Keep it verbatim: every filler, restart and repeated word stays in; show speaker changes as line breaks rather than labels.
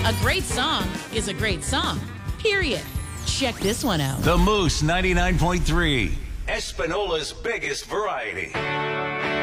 A great song is a great song, period. Check this one out.
The Moose ninety-nine point three.
Espinola's biggest variety.